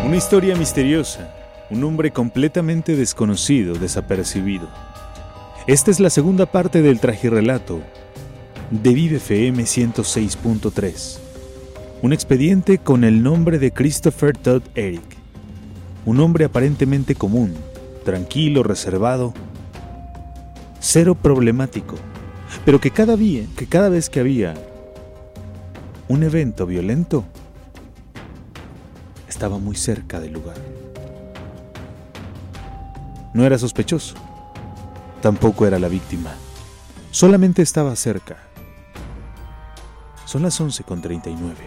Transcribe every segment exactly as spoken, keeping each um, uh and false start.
Una historia misteriosa, un hombre completamente desconocido, desapercibido. Esta es la segunda parte del tragirrelato de Vive F M ciento seis punto tres. Un expediente con el nombre de Christopher Todd Eric. Un hombre aparentemente común, tranquilo, reservado, cero problemático, pero que cada día, que cada vez que había un evento violento, estaba muy cerca del lugar. No era sospechoso, tampoco era la víctima, solamente estaba cerca. Son las once con treinta y nueve.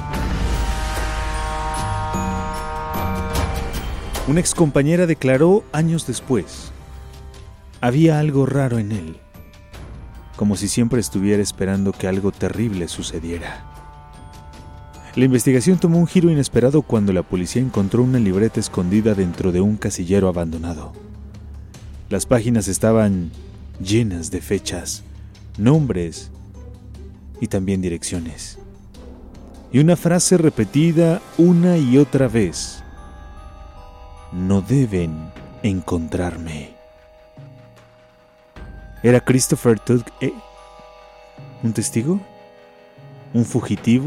Una excompañera declaró años después: había algo raro en él, como si siempre estuviera esperando que algo terrible sucediera. La investigación tomó un giro inesperado cuando la policía encontró una libreta escondida dentro de un casillero abandonado. Las páginas estaban llenas de fechas, nombres y también direcciones. Y una frase repetida una y otra vez: no deben encontrarme. ¿Era Christopher Todd eh? un testigo? ¿Un fugitivo?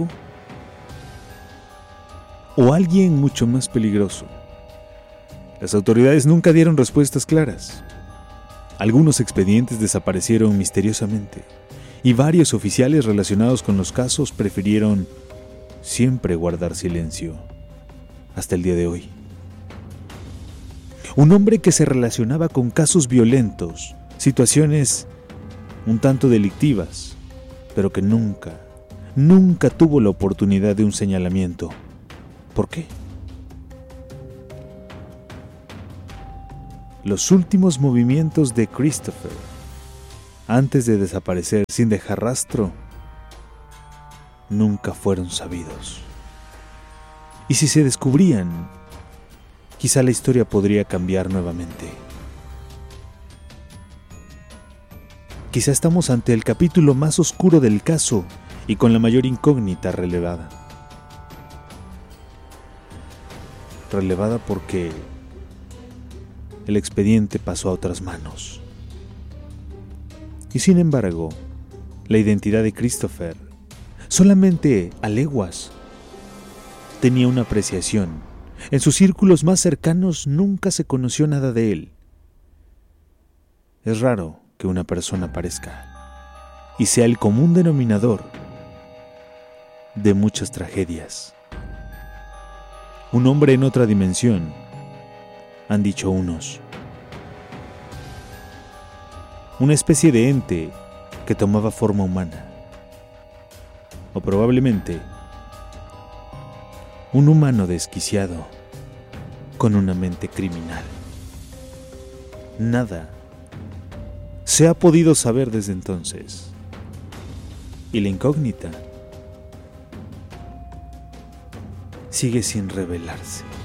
¿O alguien mucho más peligroso? Las autoridades nunca dieron respuestas claras. Algunos expedientes desaparecieron misteriosamente y varios oficiales relacionados con los casos prefirieron siempre guardar silencio, hasta el día de hoy. Un hombre que se relacionaba con casos violentos, situaciones un tanto delictivas, pero que nunca, nunca tuvo la oportunidad de un señalamiento. ¿Por qué? Los últimos movimientos de Christopher, antes de desaparecer sin dejar rastro, nunca fueron sabidos. Y si se descubrían, quizá la historia podría cambiar nuevamente. Quizá estamos ante el capítulo más oscuro del caso y con la mayor incógnita relevada. Relevada porque el expediente pasó a otras manos. Y sin embargo, la identidad de Christopher, solamente a leguas, tenía una apreciación. En sus círculos más cercanos nunca se conoció nada de él. Es raro que una persona aparezca y sea el común denominador de muchas tragedias. Un hombre en otra dimensión, han dicho unos. Una especie de ente que tomaba forma humana. O probablemente un humano desquiciado con una mente criminal. Nada se ha podido saber desde entonces. Y la incógnita sigue sin revelarse.